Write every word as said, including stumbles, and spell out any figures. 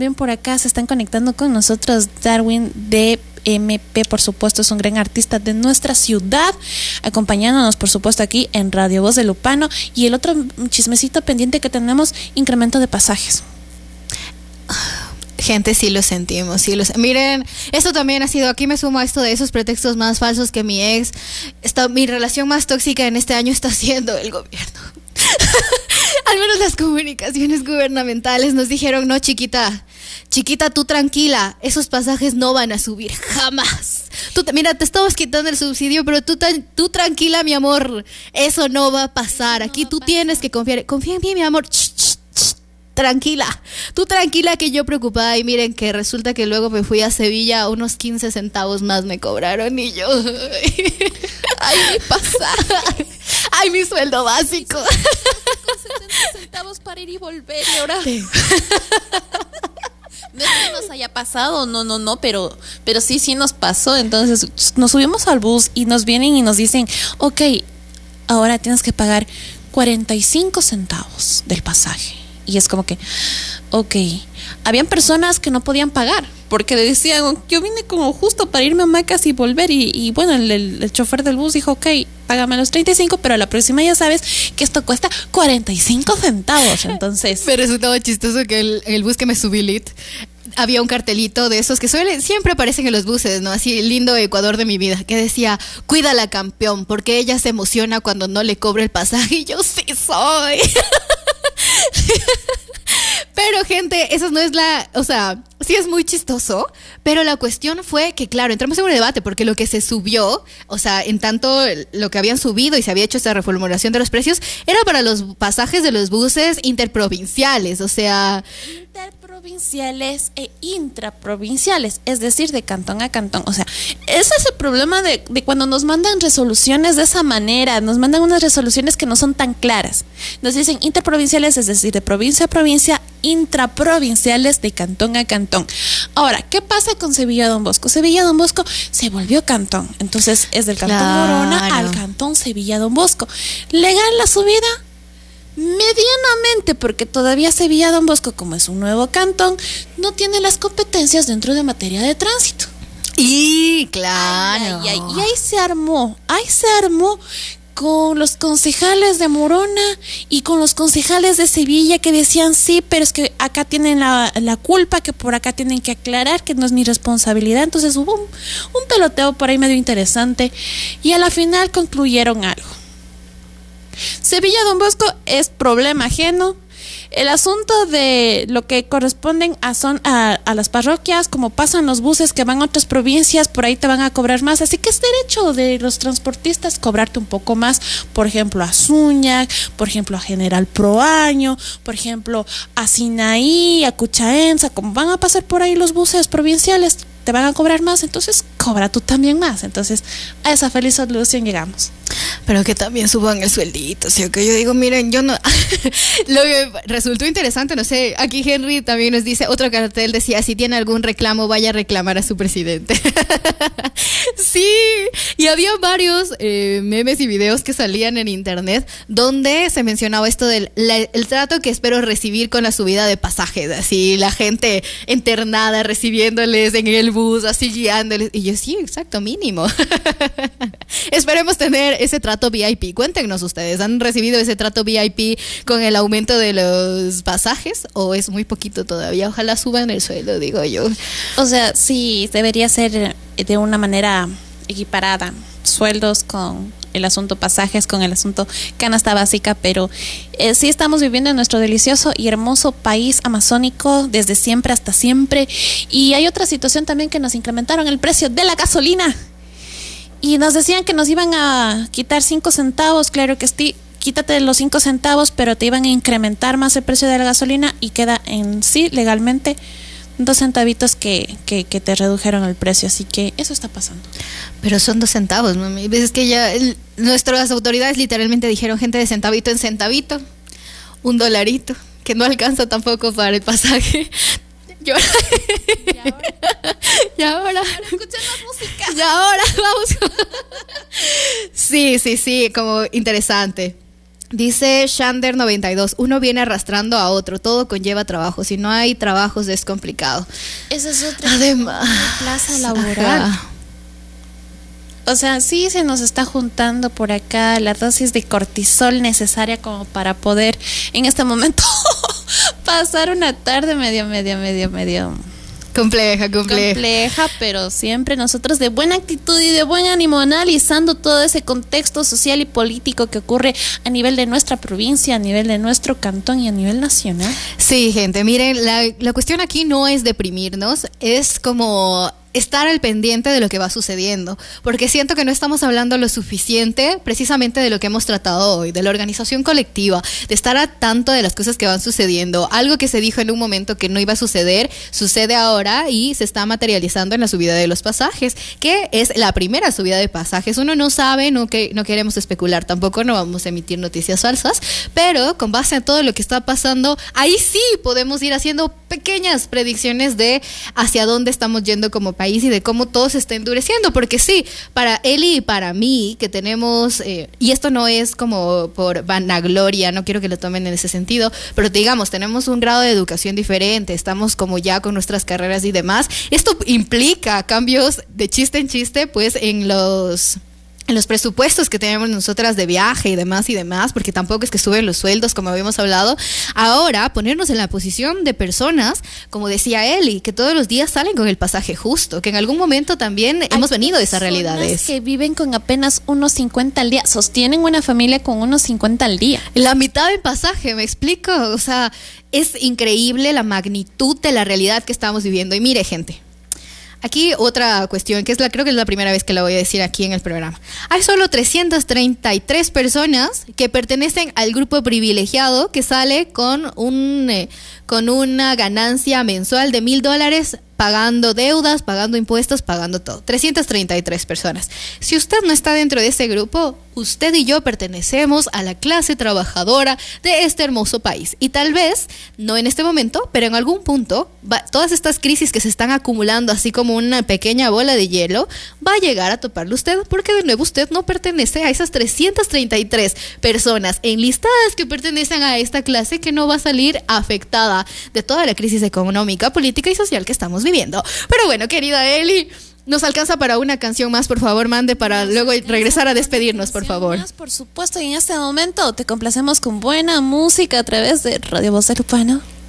también por acá se están conectando con nosotros. Darwin de M P, por supuesto, es un gran artista de nuestra ciudad, acompañándonos, por supuesto, aquí en Radio Voz de Lupano. Y el otro chismecito pendiente que tenemos, incremento de pasajes. Gente, sí lo sentimos, sí lo sen- Miren, esto también ha sido, aquí me sumo a esto de esos pretextos más falsos que mi ex. Esta, mi relación más tóxica en este año está siendo el gobierno. Al menos las comunicaciones gubernamentales nos dijeron, no, chiquita, chiquita, tú tranquila, esos pasajes no van a subir jamás. Tú, mira, te estamos quitando el subsidio, pero tú, tú tranquila, mi amor, eso no va a pasar. Aquí tú tienes que confiar, confía en mí, mi amor. Ch, ch, ch. Tranquila, tú tranquila, que yo preocupada. Y miren que resulta que luego me fui a Sevilla, unos quince centavos más me cobraron y yo, ay, mi pasaje, ay, mi sueldo básico. Con setenta centavos para ir y volver y ahora... Sí. No es que nos haya pasado, no, no, no, pero, pero sí, sí nos pasó. Entonces nos subimos al bus y nos vienen y nos dicen, ok, ahora tienes que pagar cuarenta y cinco centavos del pasaje. Y es como que, ok, habían personas que no podían pagar porque decían, yo vine como justo para irme a Macas y volver. Y, y bueno, el, el, el chofer del bus dijo, ok, págame los treinta y cinco, pero a la próxima ya sabes que esto cuesta cuarenta y cinco centavos. Entonces, me resultaba chistoso que el, en el bus que me subí, Lit, había un cartelito de esos que suelen, siempre aparecen en los buses, ¿no? Así, lindo Ecuador de mi vida, que decía, cuídala, campeón, porque ella se emociona cuando no le cobra el pasaje. Y yo, sí soy. Pero, gente, eso no es la... O sea, sí es muy chistoso, pero la cuestión fue que, claro, entramos en un debate, porque lo que se subió, o sea, en tanto lo que habían subido y se había hecho esta reformulación de los precios, era para los pasajes de los buses interprovinciales, o sea... Interprovinciales e intraprovinciales, es decir, de cantón a cantón. O sea, ese es el problema de, de cuando nos mandan resoluciones de esa manera, nos mandan unas resoluciones que no son tan claras. Nos dicen interprovinciales, es decir, de provincia a provincia, intraprovinciales, de cantón a cantón. Ahora, ¿qué pasa con Sevilla Don Bosco? Sevilla Don Bosco se volvió cantón, entonces es del cantón Claro. Morona al cantón Sevilla Don Bosco. ¿Legal la subida? Medianamente, porque todavía Sevilla Don Bosco, como es un nuevo cantón, no tiene las competencias dentro de materia de tránsito. Y claro. Ay, ay, ay, y ahí se armó, ahí se armó con los concejales de Morona y con los concejales de Sevilla que decían sí, pero es que acá tienen la, la culpa, que por acá tienen que aclarar que no es mi responsabilidad. Entonces hubo un, un peloteo por ahí medio interesante y a la final concluyeron algo. Sevilla Don Bosco es problema ajeno. El asunto de lo que corresponden a son a, a las parroquias, como pasan los buses que van a otras provincias, por ahí te van a cobrar más, así que es derecho de los transportistas cobrarte un poco más, por ejemplo a Zúñaga, por ejemplo a General Proaño, por ejemplo a Sinaí, a Cuchaenza, como van a pasar por ahí los buses provinciales, te van a cobrar más, entonces cobra tú también más. Entonces a esa feliz solución llegamos. Pero que también suban el sueldito, ¿sí? Que yo digo, miren, yo no... Lo que resultó interesante, no sé, aquí Henry también nos dice, otro cartel decía, si tiene algún reclamo, vaya a reclamar a su presidente. Sí, y había varios eh, memes y videos que salían en internet donde se mencionaba esto del la, el trato que espero recibir con la subida de pasajes, así la gente internada recibiéndoles en el bus, así guiándoles, y yo, sí, exacto, mínimo. Esperemos tener ese trato V I P. Cuéntenos ustedes, ¿han recibido ese trato V I P con el aumento de los pasajes o es muy poquito todavía? Ojalá suban el sueldo, digo yo. O sea, sí, debería ser de una manera equiparada, sueldos con el asunto pasajes, con el asunto canasta básica, pero eh, sí estamos viviendo en nuestro delicioso y hermoso país amazónico desde siempre hasta siempre. Y hay otra situación también, que nos incrementaron el precio de la gasolina y nos decían que nos iban a quitar cinco centavos, claro que sí, quítate los cinco centavos, pero te iban a incrementar más el precio de la gasolina y queda en sí legalmente dos centavitos que, que, que te redujeron el precio, así que eso está pasando. Pero son dos centavos, mami. Es que ya el, nuestras autoridades literalmente dijeron, gente, de centavito en centavito, un dolarito, que no alcanza tampoco para el pasaje. Yo, ¿Y ahora? Y ahora, ahora escuchen más música. Y ahora vamos. Sí, sí, sí, como interesante. Dice Shander noventa y dos, uno viene arrastrando a otro, todo conlleva trabajo, si no hay trabajos es complicado. Esa es otra Además, plaza laboral. Ajá. O sea, sí se nos está juntando por acá la dosis de cortisol necesaria como para poder en este momento pasar una tarde medio, medio, medio, medio Compleja, compleja. compleja, pero siempre nosotros de buena actitud y de buen ánimo analizando todo ese contexto social y político que ocurre a nivel de nuestra provincia, a nivel de nuestro cantón y a nivel nacional. Sí, gente, miren, la, la cuestión aquí no es deprimirnos, es como estar al pendiente de lo que va sucediendo, porque siento que no estamos hablando lo suficiente precisamente de lo que hemos tratado hoy, de la organización colectiva, de estar a tanto de las cosas que van sucediendo. Algo que se dijo en un momento que no iba a suceder, sucede ahora y se está materializando en la subida de los pasajes, que es la primera subida de pasajes. Uno no sabe, no, que, no queremos especular tampoco, no vamos a emitir noticias falsas, pero con base a todo lo que está pasando, ahí sí podemos ir haciendo pequeñas predicciones de hacia dónde estamos yendo como país y de cómo todo se está endureciendo, porque sí, para Eli y para mí, que tenemos, eh, y esto no es como por vanagloria, no quiero que lo tomen en ese sentido, pero digamos, tenemos un grado de educación diferente, estamos como ya con nuestras carreras y demás, esto implica cambios de chiste en chiste, pues en los... en los presupuestos que tenemos nosotras de viaje y demás y demás, porque tampoco es que suben los sueldos como habíamos hablado. Ahora ponernos en la posición de personas, como decía Eli, que todos los días salen con el pasaje justo, que en algún momento también hemos venido de esas realidades. Que viven con apenas unos cincuenta al día, sostienen una familia con unos cincuenta al día. La mitad del pasaje, ¿me explico? O sea, es increíble la magnitud de la realidad que estamos viviendo. Y mire, gente, aquí otra cuestión, que es la, creo que es la primera vez que la voy a decir aquí en el programa. Hay solo trescientas treinta y tres personas que pertenecen al grupo privilegiado que sale con un eh, con una ganancia mensual de mil dólares, pagando deudas, pagando impuestos, pagando todo. trescientas treinta y tres personas. Si usted no está dentro de ese grupo, usted y yo pertenecemos a la clase trabajadora de este hermoso país. Y tal vez, no en este momento, pero en algún punto, va, todas estas crisis que se están acumulando, así como una pequeña bola de hielo, va a llegar a toparle usted, porque de nuevo usted no pertenece a esas trescientas treinta y tres personas enlistadas que pertenecen a esta clase que no va a salir afectada de toda la crisis económica, política y social que estamos viviendo. Pero bueno, querida Eli, nos alcanza para una canción más, por favor, mande para nos luego regresar a despedirnos, por favor. Más, por supuesto, y en este momento te complacemos con buena música a través de Radio Voz Urbano.